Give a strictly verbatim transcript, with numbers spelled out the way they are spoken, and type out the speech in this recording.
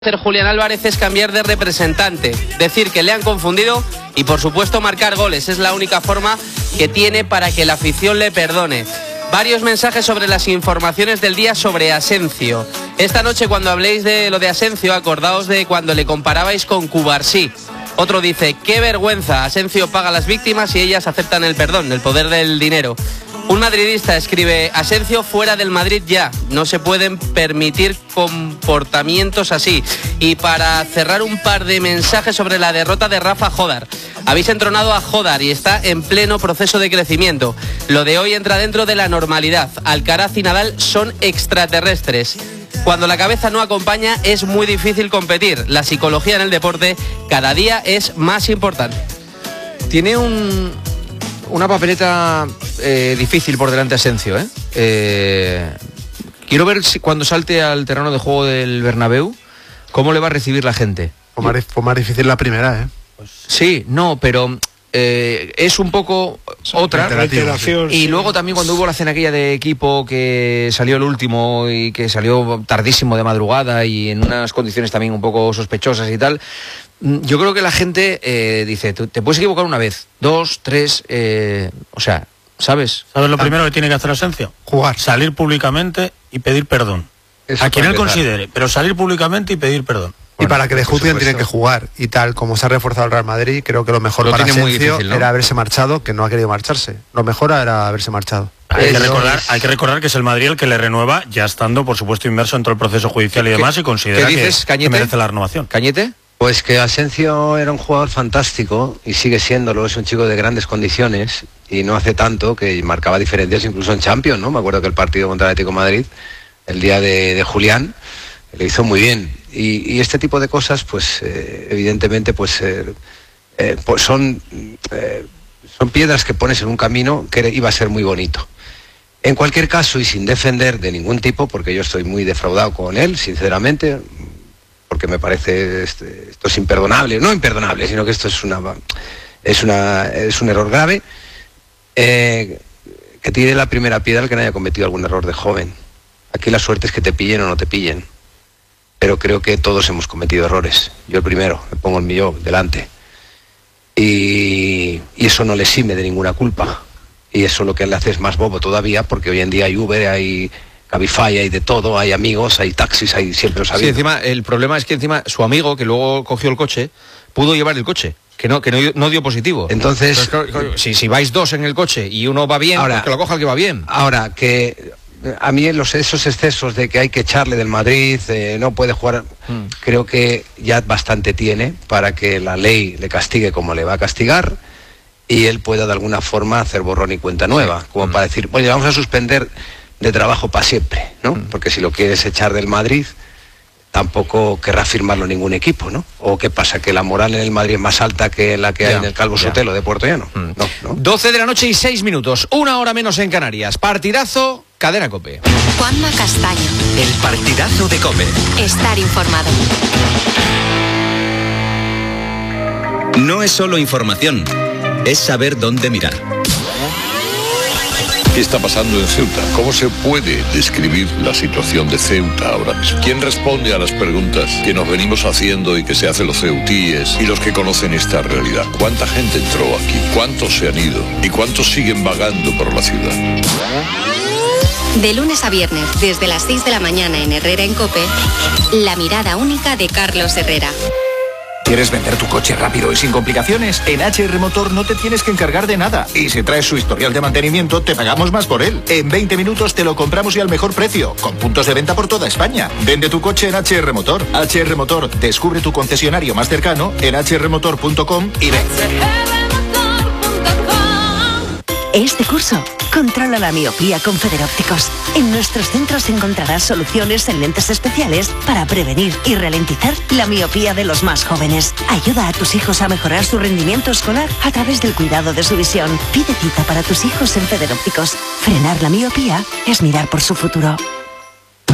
hacer Julián Álvarez es cambiar de representante, decir que le han confundido y por supuesto marcar goles. Es la única forma que tiene para que la afición le perdone. Varios mensajes sobre las informaciones del día sobre Asensio. Esta noche cuando habléis de lo de Asensio, acordaos de cuando le comparabais con Cubarsí. Otro dice, qué vergüenza, Asensio paga a las víctimas y ellas aceptan el perdón, el poder del dinero. Un madridista escribe, Asensio fuera del Madrid ya, no se pueden permitir comportamientos así. Y para cerrar, un par de mensajes sobre la derrota de Rafa Jódar. Habéis entronado a Jódar y está en pleno proceso de crecimiento. Lo de hoy entra dentro de la normalidad. Alcaraz y Nadal son extraterrestres. Cuando la cabeza no acompaña es muy difícil competir. La psicología en el deporte cada día es más importante. Tiene un... una papeleta eh, difícil por delante Asensio, ¿eh? Eh, quiero ver si cuando salte al terreno de juego del Bernabéu, cómo le va a recibir la gente. Fue más, fue más difícil la primera, ¿eh? Sí, no, pero eh, es un poco otra. Y luego también cuando hubo la cena aquella de equipo que salió el último y que salió tardísimo de madrugada y en unas condiciones también un poco sospechosas y tal, yo creo que la gente eh, dice, te puedes equivocar una vez, dos, tres, eh, o sea, ¿sabes? ¿Sabes lo primero que tiene que hacer Asensio? Jugar. Salir públicamente y pedir perdón. Eso a quien él considere, pero salir públicamente y pedir perdón. Y para que le juzguen tienen que jugar. Y tal como se ha reforzado el Real Madrid, creo que lo mejor lo para Asensio, ¿no?, era haberse marchado, que no ha querido marcharse. Lo mejor era haberse marchado. Hay que, recordar, hay que recordar que es el Madrid el que le renueva, ya estando, por supuesto, inmerso en todo el proceso judicial y demás, y considera ¿qué dices, que, que merece la renovación. ¿Cañete? Pues que Asensio era un jugador fantástico y sigue siéndolo, es un chico de grandes condiciones y no hace tanto que marcaba diferencias incluso en Champions, ¿no? Me acuerdo que el partido contra el Atlético de Madrid, el día de, de Julián, le hizo muy bien. Y, y este tipo de cosas, pues eh, evidentemente, pues, eh, eh, pues son, eh, son piedras que pones en un camino que iba a ser muy bonito. En cualquier caso, y sin defender de ningún tipo, porque yo estoy muy defraudado con él, sinceramente, porque me parece este, esto es imperdonable, no imperdonable, sino que esto es una es una es un error grave, eh, que tire la primera piedra el que no haya cometido algún error de joven. Aquí la suerte es que te pillen o no te pillen. Pero creo que todos hemos cometido errores. Yo el primero, me pongo el mío delante. Y, y eso no le exime de ninguna culpa. Y eso lo que le hace es más bobo todavía, porque hoy en día hay Uber, hay Cabify, hay de todo, hay amigos, hay taxis, hay siempre los amigos. Sí, encima, el problema es que encima su amigo, que luego cogió el coche, pudo llevar el coche. Que no, que no, no dio positivo. Entonces, Entonces si, si vais dos en el coche y uno va bien, ahora, pues que lo coja el que va bien. Ahora, que a mí los, esos excesos de que hay que echarle del Madrid, eh, no puede jugar, mm. creo que ya bastante tiene para que la ley le castigue como le va a castigar y él pueda de alguna forma hacer borrón y cuenta nueva, como mm. para decir, oye, vamos a suspender de trabajo para siempre, ¿no? Mm. Porque si lo quieres echar del Madrid, tampoco querrá firmarlo ningún equipo, ¿no? ¿O qué pasa? ¿Que la moral en el Madrid es más alta que la que ya, hay en el Calvo ya. Sotelo de Puerto Llano? Mm. No, no. doce de la noche y seis minutos, una hora menos en Canarias. Partidazo, Cadena COPE. Juanma Castaño. El partidazo de COPE. Estar informado. No es solo información, es saber dónde mirar. ¿Qué está pasando en Ceuta? ¿Cómo se puede describir la situación de Ceuta ahora mismo? ¿Quién responde a las preguntas que nos venimos haciendo y que se hacen los ceutíes y los que conocen esta realidad? ¿Cuánta gente entró aquí? ¿Cuántos se han ido? ¿Y cuántos siguen vagando por la ciudad? De lunes a viernes, desde las seis de la mañana en Herrera en COPE, la mirada única de Carlos Herrera. ¿Quieres vender tu coche rápido y sin complicaciones? En H R Motor no te tienes que encargar de nada. Y si traes su historial de mantenimiento, te pagamos más por él. En veinte minutos te lo compramos y al mejor precio, con puntos de venta por toda España. Vende tu coche en H R Motor. H R Motor, descubre tu concesionario más cercano en h r motor punto com y ven. Este curso, controla la miopía con Federópticos. En nuestros centros encontrarás soluciones en lentes especiales para prevenir y ralentizar la miopía de los más jóvenes. Ayuda a tus hijos a mejorar su rendimiento escolar a través del cuidado de su visión. Pide cita para tus hijos en Federópticos. Frenar la miopía es mirar por su futuro.